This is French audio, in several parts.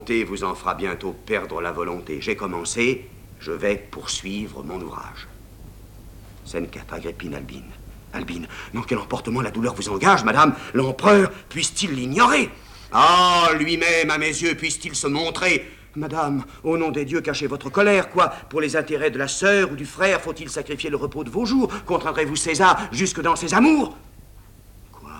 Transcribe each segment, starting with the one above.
vous en fera bientôt perdre la volonté. J'ai commencé, je vais poursuivre mon ouvrage. Scène 4, Agrippine, Albine. Albine, dans quel emportement la douleur vous engage, madame? L'empereur puisse-t-il l'ignorer? Ah, lui-même, à mes yeux, puisse-t-il se montrer? Madame, au nom des dieux, cachez votre colère, quoi. Pour les intérêts de la sœur ou du frère, faut-il sacrifier le repos de vos jours? Contraindrez-vous César jusque dans ses amours? Quoi?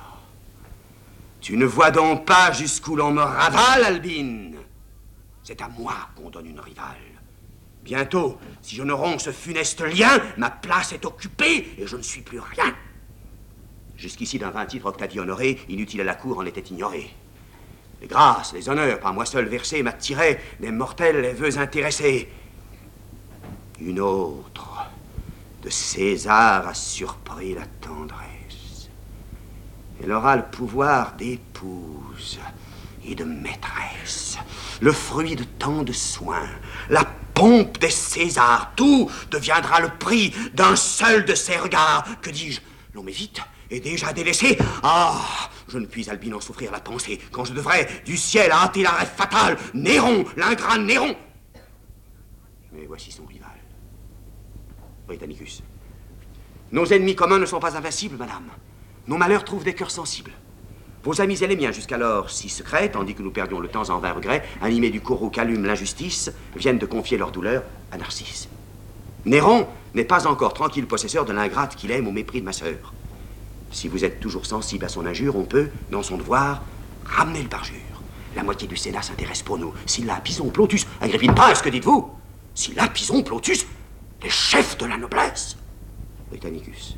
Tu ne vois donc pas jusqu'où l'on me ravale, Albine? C'est à moi qu'on donne une rivale. Bientôt, si je ne romps ce funeste lien, ma place est occupée et je ne suis plus rien. Jusqu'ici, d'un vain titre Octavie honoré, inutile à la cour en était ignoré. Les grâces, les honneurs, par moi seul versés, m'attiraient des mortels les vœux intéressés. Une autre de César a surpris la tendresse. Elle aura le pouvoir d'épouse et de maîtresse, le fruit de tant de soins, la pompe des Césars, tout deviendra le prix d'un seul de ses regards. Que dis-je? L'on m'évite et déjà délaissé. Ah, je ne puis, Albine, en souffrir la pensée, quand je devrais du ciel hâter l'arrêt fatal. Néron, l'ingrat Néron. Mais voici son rival, Britannicus. Nos ennemis communs ne sont pas invincibles, madame. Nos malheurs trouvent des cœurs sensibles. Vos amis et les miens, jusqu'alors si secrets, tandis que nous perdions le temps en vains regrets, animés du courroux qu'allume l'injustice, viennent de confier leur douleur à Narcisse. Néron n'est pas encore tranquille possesseur de l'ingrate qu'il aime au mépris de ma sœur. Si vous êtes toujours sensible à son injure, on peut, dans son devoir, ramener le parjure. La moitié du Sénat s'intéresse pour nous. S'il la Pison Plotus, Agrippine Prince, que dites-vous? S'il la Pison Plotus, les chefs de la noblesse. Britannicus.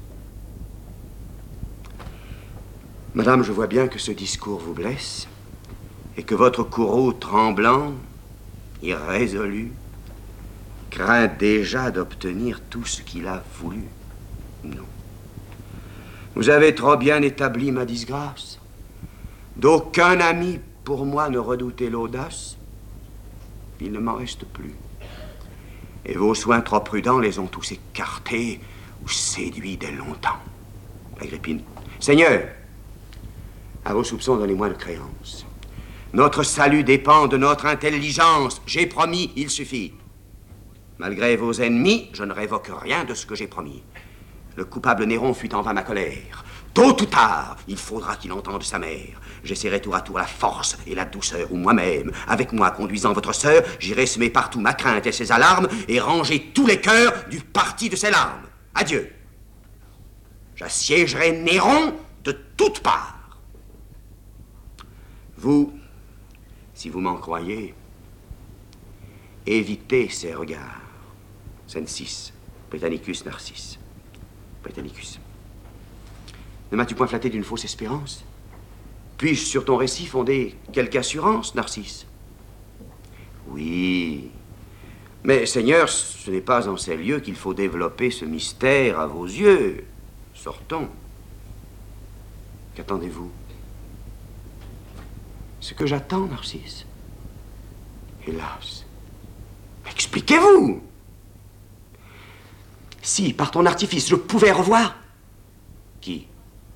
Madame, je vois bien que ce discours vous blesse et que votre courroux tremblant, irrésolu, craint déjà d'obtenir tout ce qu'il a voulu. Non. Vous avez trop bien établi ma disgrâce. D'aucun ami pour moi ne redoutez l'audace. Il ne m'en reste plus. Et vos soins trop prudents les ont tous écartés ou séduits dès longtemps. Agrippine. Seigneur, à vos soupçons, donnez-moi de créance. Notre salut dépend de notre intelligence. J'ai promis, il suffit. Malgré vos ennemis, je ne révoque rien de ce que j'ai promis. Le coupable Néron fut en vain ma colère. Tôt ou tard, il faudra qu'il entende sa mère. J'essaierai tour à tour la force et la douceur, ou moi-même, avec moi conduisant votre sœur, j'irai semer partout ma crainte et ses alarmes, et ranger tous les cœurs du parti de ses larmes. Adieu. J'assiégerai Néron de toutes parts. Vous, si vous m'en croyez, évitez ces regards. Scène 6, Britannicus, Narcisse. Britannicus. Ne m'as-tu point flatté d'une fausse espérance? Puis-je sur ton récit fonder quelque assurance, Narcisse? Oui. Mais, Seigneur, ce n'est pas en ces lieux qu'il faut développer ce mystère à vos yeux. Sortons. Qu'attendez-vous? Ce que j'attends, Narcisse. Hélas. Expliquez-vous. Si, par ton artifice, je pouvais revoir... Qui?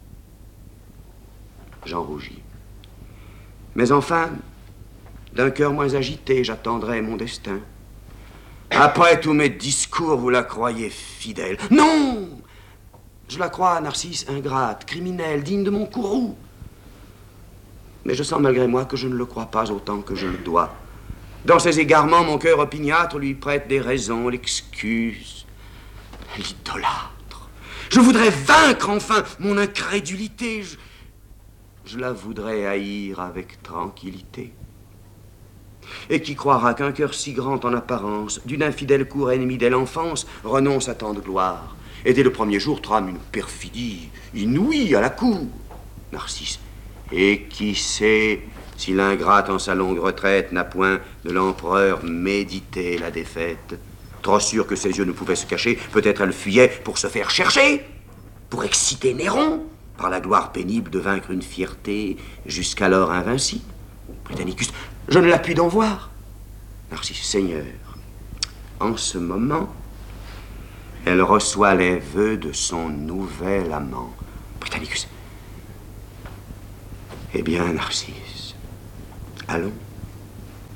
Jean rougit. Mais enfin, d'un cœur moins agité, j'attendrai mon destin. Après tous mes discours, vous la croyez fidèle. Non! Je la crois, Narcisse, ingrate, criminelle, digne de mon courroux. Mais je sens malgré moi que je ne le crois pas autant que je le dois. Dans ses égarements, mon cœur opiniâtre lui prête des raisons, l'excuse, l'idolâtre. Je voudrais vaincre enfin mon incrédulité. Je la voudrais haïr avec tranquillité. Et qui croira qu'un cœur si grand en apparence, d'une infidèle cour ennemie dès l'enfance, renonce à tant de gloire, et dès le premier jour trame une perfidie inouïe à la cour? Narcisse. Et qui sait si l'ingrate en sa longue retraite n'a point de l'empereur médité la défaite? Trop sûr que ses yeux ne pouvaient se cacher, peut-être elle fuyait pour se faire chercher, pour exciter Néron, par la gloire pénible de vaincre une fierté jusqu'alors invincible. Britannicus, je ne la puis donc voir. Narcisse, Seigneur, en ce moment, elle reçoit les vœux de son nouvel amant. Britannicus. Eh bien, Narcisse, allons.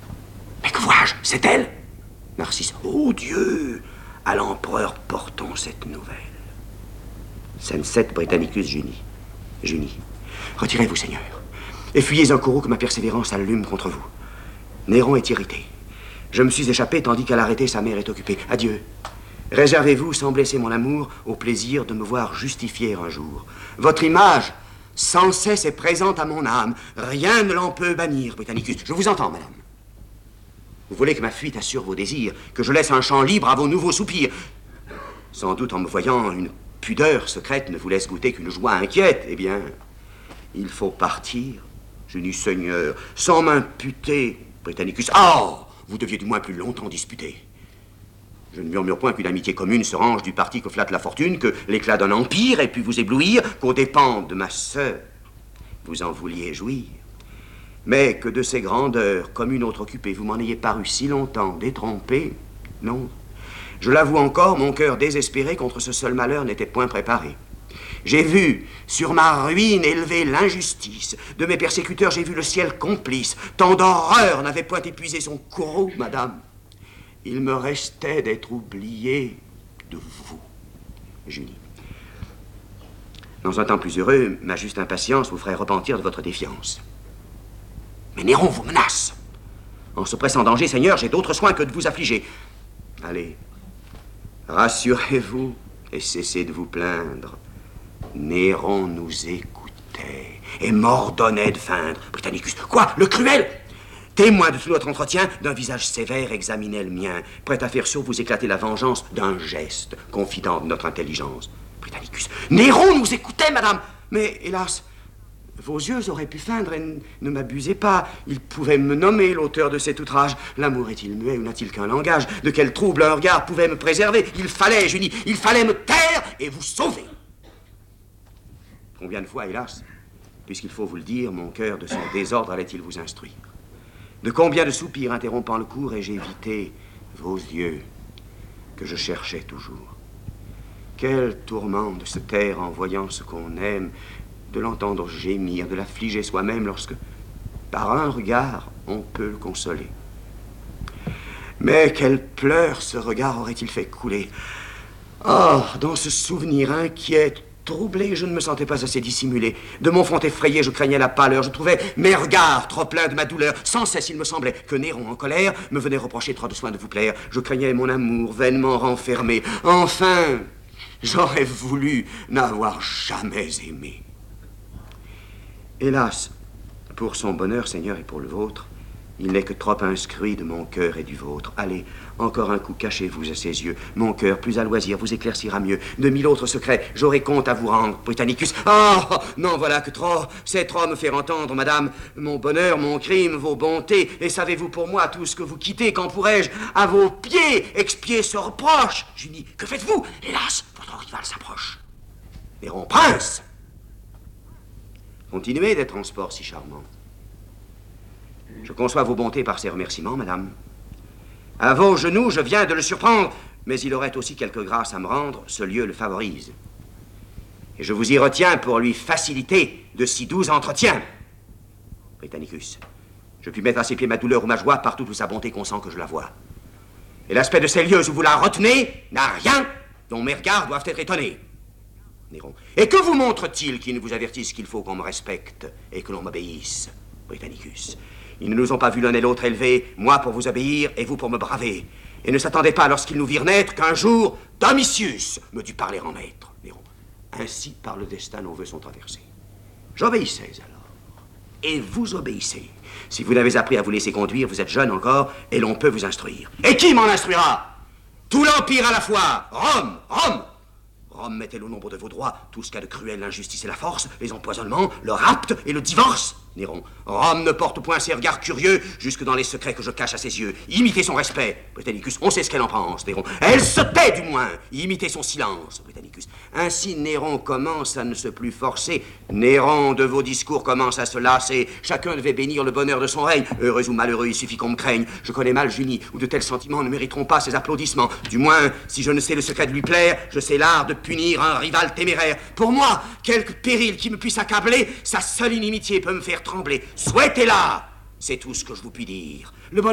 C'est elle? Narcisse. Oh Dieu! À l'empereur portons cette nouvelle. Scène 7, Britannicus Junie. Junie. Retirez-vous, Seigneur. Et fuyez un courroux que ma persévérance allume contre vous. Néron est irrité. Je me suis échappé tandis qu'à l'arrêter, sa mère est occupée. Adieu. Réservez-vous, sans blesser mon amour, au plaisir de me voir justifier un jour. Votre image, sans cesse, est présente à mon âme. Rien ne l'en peut bannir, Britannicus. Je vous entends, madame. Vous voulez que ma fuite assure vos désirs, que je laisse un champ libre à vos nouveaux soupirs. Sans doute, en me voyant, une pudeur secrète ne vous laisse goûter qu'une joie inquiète. Eh bien, il faut partir. Junie Seigneur, sans m'imputer, Britannicus. Oh, vous deviez du moins plus longtemps disputer. Je ne murmure point qu'une amitié commune se range du parti que flatte la fortune, que l'éclat d'un empire ait pu vous éblouir, qu'aux dépens de ma sœur, vous en vouliez jouir. Mais que de ces grandeurs, comme une autre occupée, vous m'en ayez paru si longtemps détrompé, non. Je l'avoue encore, mon cœur désespéré contre ce seul malheur n'était point préparé. J'ai vu sur ma ruine élever l'injustice. De mes persécuteurs, j'ai vu le ciel complice. Tant d'horreur n'avait point épuisé son courroux, madame. Il me restait d'être oublié de vous, Junie. Dans un temps plus heureux, ma juste impatience vous ferait repentir de votre défiance. Mais Néron vous menace. En se pressant en danger, Seigneur, j'ai d'autres soins que de vous affliger. Allez, rassurez-vous et cessez de vous plaindre. Néron nous écoutait et m'ordonnait de feindre. Britannicus, quoi? Le cruel? Témoin de tout notre entretien, d'un visage sévère examinait le mien, prêt à faire sur vous éclater la vengeance d'un geste, confident de notre intelligence. Britannicus, Néron nous écoutait, madame. Mais, hélas, vos yeux auraient pu feindre et ne m'abusez pas. Il pouvait me nommer l'auteur de cet outrage. L'amour est-il muet ou n'a-t-il qu'un langage? De quel trouble un regard pouvait me préserver? Il fallait, Junie, il fallait me taire et vous sauver. Combien de fois, hélas, puisqu'il faut vous le dire, mon cœur de son désordre allait-il vous instruire? De combien de soupirs interrompant le cours ai-je évité vos yeux que je cherchais toujours? Quel tourment de se taire en voyant ce qu'on aime, de l'entendre gémir, de l'affliger soi-même lorsque, par un regard, on peut le consoler. Mais quels pleurs ce regard aurait-il fait couler? Oh, dans ce souvenir inquiet, troublé, je ne me sentais pas assez dissimulé. De mon front effrayé, je craignais la pâleur. Je trouvais mes regards trop pleins de ma douleur. Sans cesse, il me semblait que Néron, en colère, me venait reprocher trop de soin de vous plaire. Je craignais mon amour vainement renfermé. Enfin, j'aurais voulu n'avoir jamais aimé. Hélas, pour son bonheur, Seigneur, et pour le vôtre, il n'est que trop inscrit de mon cœur et du vôtre. Allez, encore un coup, cachez-vous à ses yeux. Mon cœur, plus à loisir, vous éclaircira mieux. De 1000 autres secrets, j'aurai compte à vous rendre, Britannicus. Oh, non, voilà que trop. C'est trop me faire entendre, madame. Mon bonheur, mon crime, vos bontés. Et savez-vous pour moi tout ce que vous quittez? Quand pourrais-je, à vos pieds, expier ce reproche? Junie, que faites-vous? Hélas, votre rival s'approche. Néron, prince! Continuez d'être en sport si charmant. Je conçois vos bontés par ces remerciements, madame. À vos genoux, je viens de le surprendre, mais il aurait aussi quelque grâce à me rendre, ce lieu le favorise. Et je vous y retiens pour lui faciliter de si doux entretiens. Britannicus, je puis mettre à ses pieds ma douleur ou ma joie partout où sa bonté consent que je la vois. Et l'aspect de ces lieux où vous la retenez n'a rien dont mes regards doivent être étonnés. Néron, et que vous montre-t-il qui ne vous avertisse qu'il faut qu'on me respecte et que l'on m'obéisse? Britannicus, ils ne nous ont pas vu l'un et l'autre élevés, moi pour vous obéir et vous pour me braver. Et ne s'attendaient pas, lorsqu'ils nous virent naître, qu'un jour, Domitius me dut parler en maître. Néron, ainsi par le destin nos vœux sont traversés. J'obéissais alors, et vous obéissez. Si vous n'avez appris à vous laisser conduire, vous êtes jeune encore, et l'on peut vous instruire. Et qui m'en instruira? Tout l'Empire à la fois, Rome, Rome! Rome met-elle au nombre de vos droits tout ce qu'a de cruel l'injustice et la force, les empoisonnements, le rapt et le divorce? Néron, Rome ne porte point ses regards curieux jusque dans les secrets que je cache à ses yeux. Imitez son respect, Britannicus, on sait ce qu'elle en pense, Néron. Elle se tait du moins, imitez son silence, Britannicus. Ainsi Néron commence à ne se plus forcer. Néron, de vos discours, commence à se lasser. Chacun devait bénir le bonheur de son règne. Heureux ou malheureux, il suffit qu'on me craigne. Je connais mal Junie, où de tels sentiments ne mériteront pas ses applaudissements. Du moins, si je ne sais le secret de lui plaire, je sais l'art de punir un rival téméraire. Pour moi, quelque péril qui me puisse accabler, sa seule inimitié peut me faire trembler. Souhaitez-la, c'est tout ce que je vous puis dire. Le bonheur